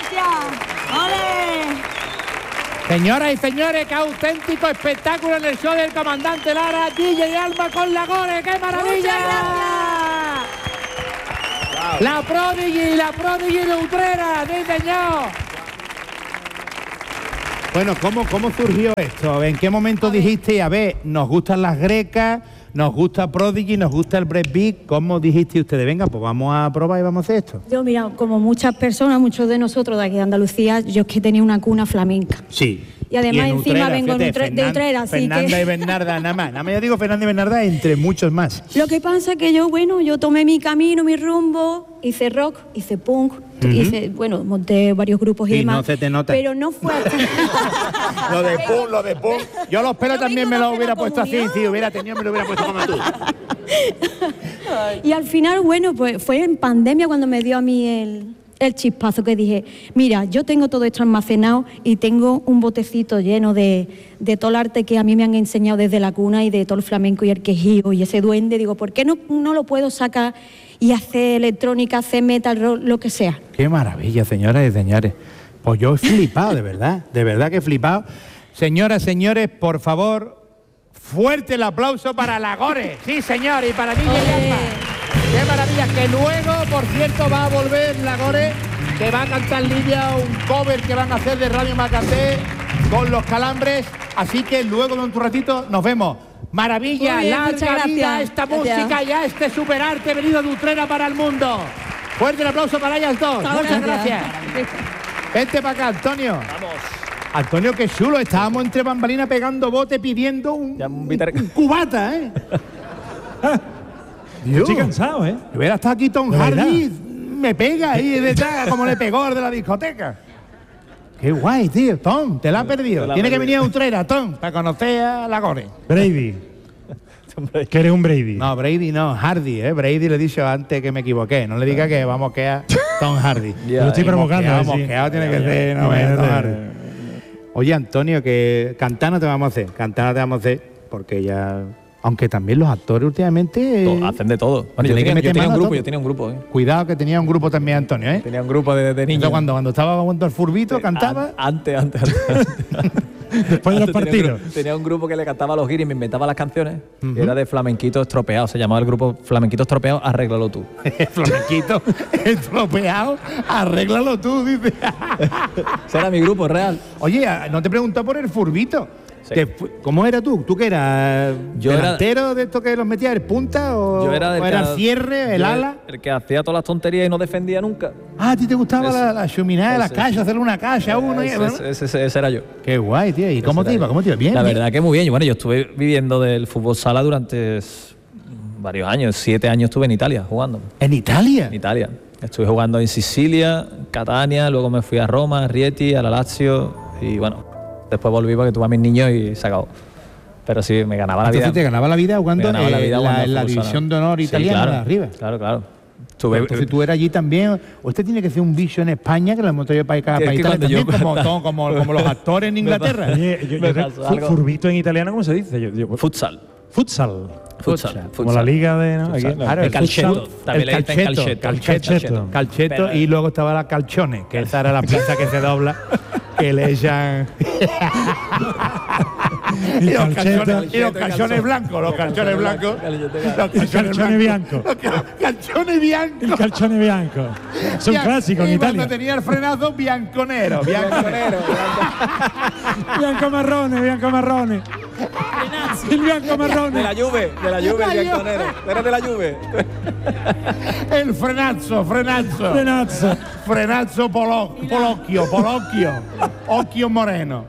gracias. ¡Ole! Señoras y señores, qué auténtico espectáculo en el show del comandante Lara, DJ Alma con la Gore, ¡qué maravilla! La Prodigy de Utrera, sí señor. Bueno, ¿cómo surgió esto? ¿En qué momento dijiste, a ver, nos gustan las grecas, nos gusta Prodigy, nos gusta el breakbeat? ¿Cómo dijiste ustedes? Venga, pues vamos a probar y vamos a hacer esto. Yo, mira, como muchas personas, muchos de nosotros de aquí de Andalucía, yo es que tenía una cuna flamenca. Sí. Y además encima Utrera, vengo fíjate, de Utrera, así Fernanda que... y Bernarda, nada más yo digo Fernanda y Bernarda entre muchos más. Lo que pasa es que yo tomé mi camino, mi rumbo, hice rock, hice punk, monté varios grupos y Sí, demás. no se te nota. Pero no fue hasta... lo de punk. Yo los pelos también me los hubiera puesto así, comunión. si hubiera tenido me lo hubiera puesto como tú. Y al final, pues fue en pandemia cuando me dio a mí el chispazo que dije, mira, yo tengo todo esto almacenado y tengo un botecito lleno de todo el arte que a mí me han enseñado desde la cuna y de todo el flamenco y el quejío y ese duende. Digo, ¿por qué no lo puedo sacar y hacer electrónica, hacer metal, rock, lo que sea? Qué maravilla, señoras y señores. Pues yo he flipado, de verdad que he flipado. Señoras, señores, por favor, fuerte el aplauso para la Gore. Sí, señor, y para DJ Alma. Qué maravilla, que luego, por cierto, va a volver la Gore, que va a cantar Lidia un cover que van a hacer de Radio Macate con Los Calambres, así que luego de un ratito nos vemos. Maravilla, Muy bien, larga vida esta Gracias. música y a este superarte venido de Utrera para el mundo. Fuerte el aplauso para ellas dos. Muchas gracias. Vente para acá, Antonio. Vamos. Antonio, qué chulo, estábamos entre bambalinas pegando bote pidiendo un cubata, ¿eh? Yo estoy cansado, ¿eh? Si hubiera estado aquí Tom De verdad. Hardy, me pega ahí detrás, como le pegó el de la discoteca. Qué guay, tío. Tom, te la has perdido. Tiene que venir a Utrera, Tom, para conocer a la Gore. Brady. Que eres un Brady. No, Brady no, Hardy, ¿eh? Brady le he dicho antes que me equivoqué. No le diga que vamos a quedar Tom Hardy. Lo estoy provocando. Vamos, sí. quedado tiene que ser, no, Imagínate. Tom Hardy. Oye, Antonio, que cantar no te vamos a hacer. Cantar no te vamos a hacer porque ya... Aunque también los actores últimamente... Hacen de todo. Bueno, Tiene que meter mano a todo. yo tenía un grupo, ¿eh? Cuidado que tenía un grupo también, Antonio, ¿eh? Tenía un grupo de niños. Entonces, cuando estaba jugando al furbito, cantaba... Antes. Después de los partidos. Tenía un grupo que le cantaba a los guiris y me inventaba las canciones. Y era de Flamenquito Estropeado. Se llamaba el grupo Flamenquito Estropeado, Arréglalo tú. Flamenquito estropeado, arréglalo tú, dice. Ese era mi grupo real. Oye, no te preguntó por el furbito. Sí. ¿Cómo eras tú? ¿Tú qué eras? Yo era- ¿Delantero de esto que los metías? ¿El punta o, Yo era del o era que- el cierre, el yo ala? El que hacía todas las tonterías y no defendía nunca. Ah, ¿a ti te gustaba Ese. la chuminada de la Ese. calle, hacerle una calle a uno? Ese era yo. Qué guay, tío. ¿Y cómo Ese te era iba? yo. ¿Cómo te iba? Bien. La bien. verdad que muy bien. Bueno, yo estuve viviendo del fútbol sala durante varios años. 7 años estuve en Italia jugando. ¿En Italia? En Italia. Estuve jugando en Sicilia, Catania, luego me fui a Roma, a Rieti, a la Lazio y bueno, después volví porque tuve a mis niños y se acabó. Pero sí, me ganaba la vida. Entonces te ganaba la vida jugando Me ganaba la vida jugando en la al fútbol división sala. de honor Sí, italiana claro, de arriba. Claro. Entonces tú eras allí también. Usted tiene que ser un bicho en España que lo hemos traído para Que es Italia que cuando yo también, cuando- como los actores en Inglaterra. Oye, Me pasó algo. furbito en italiano, ¿cómo se dice? Futsal. Futsal. Futsal. Como la liga de... ¿no? Futsal. Aquí, Claro, el calcetto. futsal, También le dicen calcetto. Calchetto, Pero- y luego estaba la calchones, que esa era la pieza que se dobla, que le echan. El y los calchetto. calzones blancos, los calzones blancos. El calzone bianco. Calzones biancos. El calzone bianco. Es un clásico en y Italia. cuando tenía el frenazo, bianconero. Bianconero. Bianco marrone. El bianco marrone. De la Juve, el bianconero. Eres de la Juve. El frenazo. Frenazzo. Frenazo polocchio. Occhio moreno.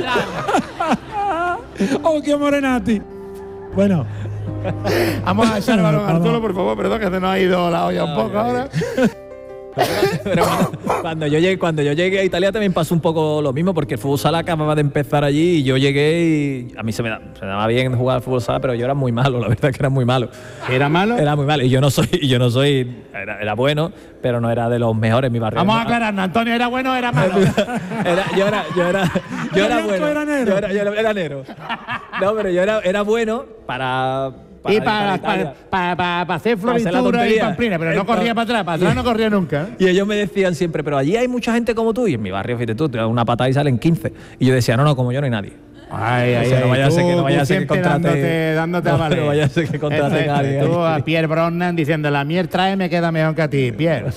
Occhio Morenati. Bueno, Vamos a echar el balón al Vamos. suelo, por favor, perdón, que se nos ha ido la olla un poco ahora. Pero cuando yo llegué a Italia también pasó un poco lo mismo, porque el fútbol sala acababa de empezar allí y yo llegué y a mí se me daba bien jugar al fútbol sala, pero yo era muy malo, la verdad que era muy malo. ¿Era malo? Era muy malo y yo no soy, era bueno, pero no era de los mejores en mi barrio. Vamos a aclararnos, Antonio, ¿era bueno o era malo? Yo era Blanco bueno. era negro. Yo era negro. No, pero yo era bueno para y para hacer floritura y pamplina, pero no corría para atrás no corría nunca. Y ellos me decían siempre, pero allí hay mucha gente como tú, y en mi barrio, fíjate tú, te das una patada y salen 15. Y yo decía, no, como yo no hay nadie. No vaya a ser que contrate, dándote a valer. No vaya a ser que contrate a alguien. Tú a Pierre Brosnan diciendo, la miel trae me queda mejor que a ti, Pierre.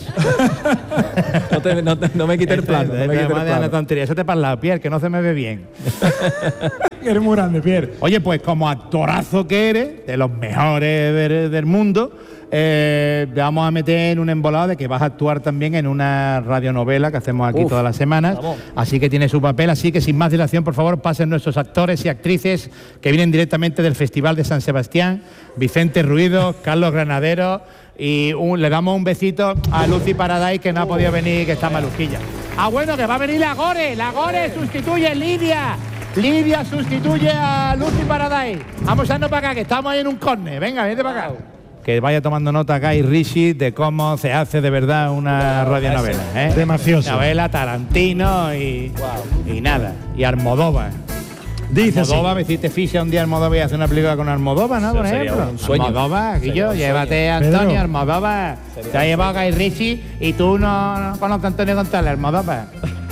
no me quite el plano. Eso te parla, Pierre, que no se me ve bien. Eres muy grande, Pierre. Oye, pues como actorazo que eres, de los mejores del mundo, te vamos a meter en un embolado de que vas a actuar también en una radionovela que hacemos aquí todas las semanas. Vamos. Así que tiene su papel. Así que sin más dilación, por favor, pasen nuestros actores y actrices que vienen directamente del Festival de San Sebastián. Vicente Ruido, Carlos Granadero, y le damos un besito a Lucy Paradise, que no ha podido venir, que está maluquilla. Bueno, que va a venir la Gore sustituye a Lidia. Lidia sustituye a Lucy Paradise. Vamos a irnos para acá, que estamos ahí en un córner. Venga, vente para acá. Que vaya tomando nota acá y Rishi de cómo se hace de verdad una radionovela, ¿eh? De mafioso. Novela, Tarantino y nada. Y Almodóvar. Dice Almodóvar, me hiciste ficha un día Almodóvar y hacer una película con Almodóvar, ¿no? Por ejemplo. Un sueño. Almodóvar, aquí yo, llévate a Antonio, Pedro. Almodóvar. Te ha llevado a Guy Ritchie y tú no conoces a Antonio González, Almodóvar.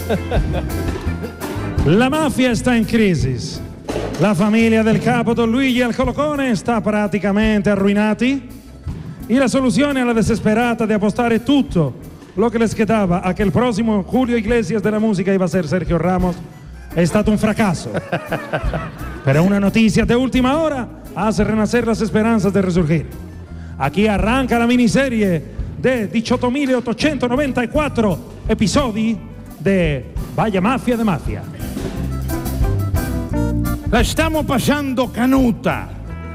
La mafia está in crisi. La famiglia del capo Don Luigi al Colocone sta praticamente arruinati. Y la solución a la desesperata de apostare tutto lo que les quedaba a que el próximo Julio Iglesias de la música iba a ser Sergio Ramos es stato un fracaso. Pero una noticia de última hora hace renacer las esperanzas de resurgir. Aquí arranca la miniserie de 18.894 episodi de Vaya Mafia de Mafia. La estamos pasando canuta.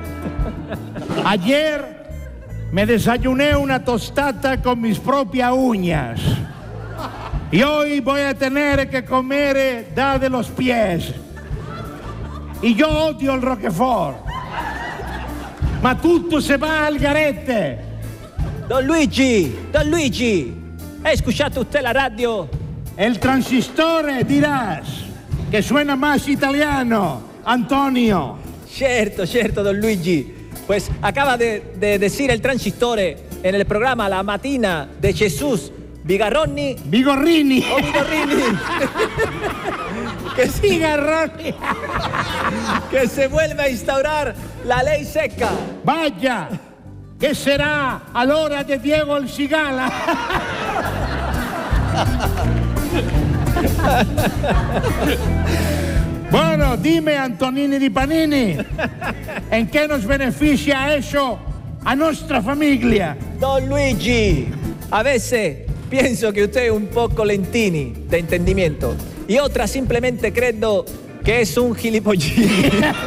Ayer me desayuné una tostata con mis propias uñas. Y hoy voy a tener que comer da de los pies. Y yo odio el Roquefort. Ma tutto se va al garete. Don Luigi, ¿ha escuchado usted la radio? El transistore dirás, que suena más italiano, Antonio. Cierto, don Luigi. Pues acaba de decir el transistore en el programa La Matina de Jesús Vigorrini. Vigorrini. Que sí, Vigorrini. que se vuelve a instaurar la ley seca. Vaya, ¿qué será a l'ora de Diego el Cigala? Bueno, dime, Antonini di Panini, ¿en qué nos beneficia eso a nuestra familia? Don Luigi, a veces pienso que usted es un poco lentini de entendimiento y otra simplemente creo que es un gilipollini.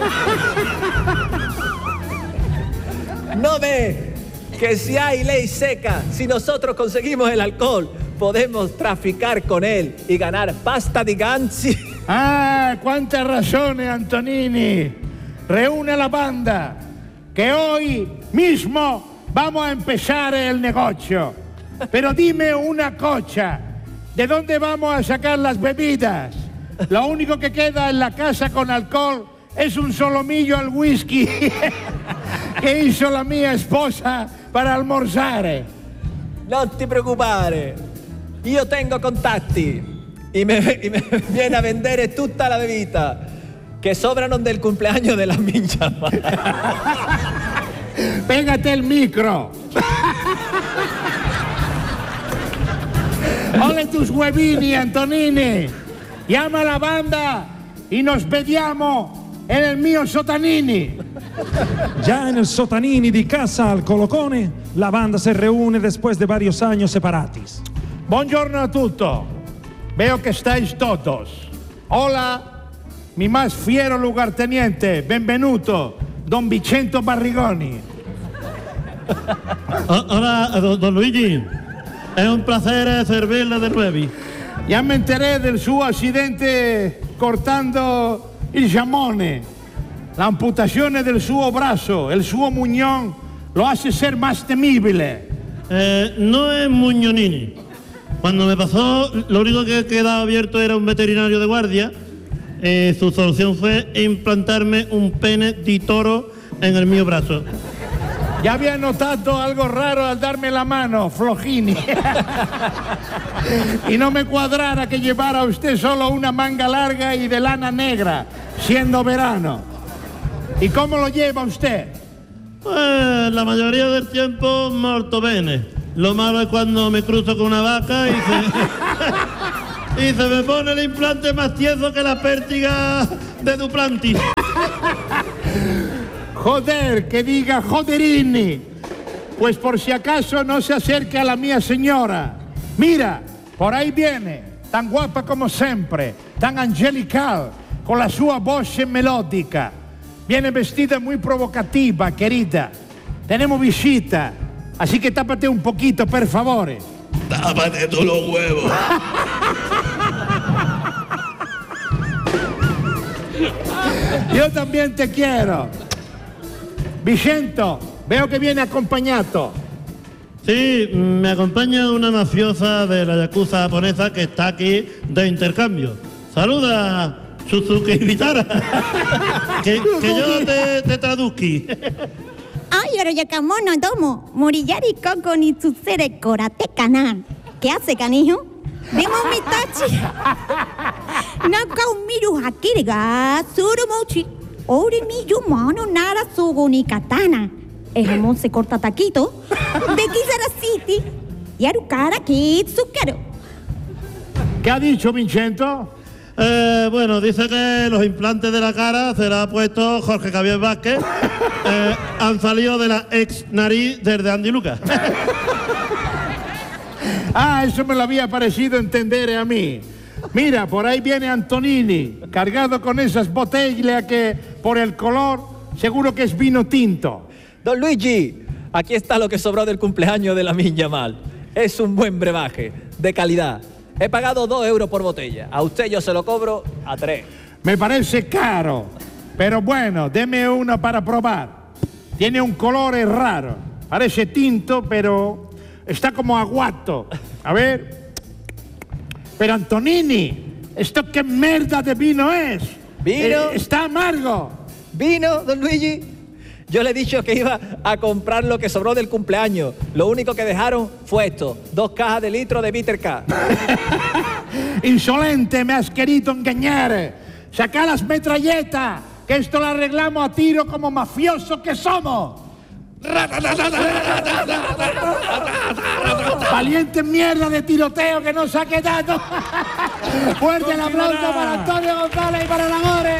¿No ve que si hay ley seca, si nosotros conseguimos el alcohol, podemos traficar con él y ganar pasta di ganzi? Ah, cuántas razones, Antonini. Reúne a la banda, que hoy mismo vamos a empezar el negocio. Pero dime una cosa, ¿de dónde vamos a sacar las bebidas? Lo único que queda en la casa con alcohol es un solomillo al whisky que hizo la mía esposa para almorzar. No te preocupare, io tengo contatti y me viene a vendere tutta la bebida que sobrano del cumpleaños de la mincha. Pégate el micro. Ole tus huevini, Antonini. Llama a la banda y nos vediamo en el mio Sotanini. Ya en el Sotanini di casa al Colocone, la banda se reúne después de varios años separatis. Buongiorno a tutti. Veo que estáis todos. Hola, mi más fiero lugarteniente, benvenuto, don Vicento Barrigoni. Hola, don Luigi. È un piacere servirle de nuevo. Ya me enteré del suo accidente cortando il giammone. La amputazione del suo brazo, el suo muñón, lo hace ser más temible. No es Muñonini. Cuando me pasó, lo único que quedaba abierto era un veterinario de guardia. Su solución fue implantarme un pene de toro en el mío brazo. Ya había notado algo raro al darme la mano, Flojini. Y no me cuadrara que llevara usted solo una manga larga y de lana negra, siendo verano. ¿Y cómo lo lleva usted? Pues la mayoría del tiempo molto bene. Lo malo es cuando me cruzo con una vaca y se me pone el implante más tieso que la pértiga de Duplantis. Joder, que diga joderini. Pues por si acaso no se acerque a la mía señora. Mira, por ahí viene, tan guapa como siempre, tan angelical, con la sua voce melódica. Viene vestida muy provocativa, querida. Tenemos visita, así que tápate un poquito, por favor. Tápate tú los huevos. Yo también te quiero. Vicento, veo que viene acompañado. Sí, me acompaña una mafiosa de la yakuza japonesa que está aquí de intercambio. Saluda, Suzuki Vitara. que yo te traduzqui. Ay, ahora ya camono, tomo. Moriyari Koko ni Tsusere Korate Kana. ¿Qué hace, canijo? Demo mi tachi. Naka umiru hakiri ga surumochi. Ori mi yumano nara sugo ni katana. El jamón se corta taquito. De Kizara City. Yaru kara kitsukero. ¿Qué ha dicho Vicento? Bueno, dice que los implantes de la cara se los ha puesto Jorge Javier Vázquez. Han salido de la ex nariz desde Andy Lucas. Ah, eso me lo había parecido entender a mí. Mira, por ahí viene Antonini, cargado con esas botellas que, por el color, seguro que es vino tinto. Don Luigi, aquí está lo que sobró del cumpleaños de la Minya Mal. Es un buen brebaje, de calidad. He pagado 2 euros por botella. A usted yo se lo cobro a 3. Me parece caro, pero bueno, deme uno para probar. Tiene un color raro. Parece tinto, pero está como aguato. A ver. Pero Antonini, ¿esto qué merda de vino es? ¿Vino? Está amargo. ¿Vino, don Luigi? Yo le he dicho que iba a comprar lo que sobró del cumpleaños. Lo único que dejaron fue esto, 2 cajas de litro de Bitter K. Insolente, me has querido engañar. Saca las metralletas, que esto lo arreglamos a tiro como mafiosos que somos. Valiente mierda de tiroteo que nos ha quedado. Fuerte el aplauso para Antonio González y para Lagore.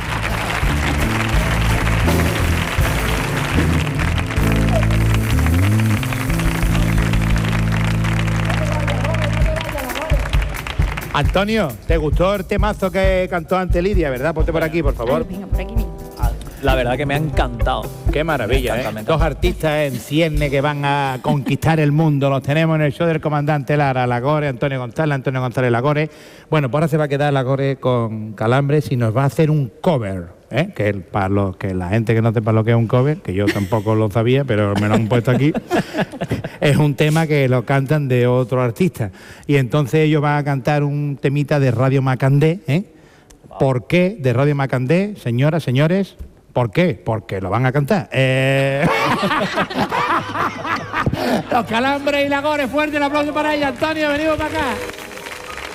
Antonio, ¿te gustó el temazo que cantó ante Lidia, verdad? Ponte por aquí, por favor. Ay, venga, por aquí mismo. La verdad que me ha encantado. Qué maravilla, ¿eh? 2 artistas en cierne que van a conquistar el mundo. Los tenemos en el show del comandante Lara, Lagore, Antonio González Lagore. Bueno, pues ahora se va a quedar Lagore con Calambres y nos va a hacer un cover, ¿eh? Para los que la gente que no sepa lo que es un cover, que yo tampoco lo sabía, pero me lo han puesto aquí, es un tema que lo cantan de otro artista. Y entonces ellos van a cantar un temita de Radio Macandé, ¿eh? ¿Por qué de Radio Macandé, señoras, señores? ¿Por qué? Porque lo van a cantar. Los Calambres y Lagore, fuerte el aplauso para ella. Antonio, venimos para acá.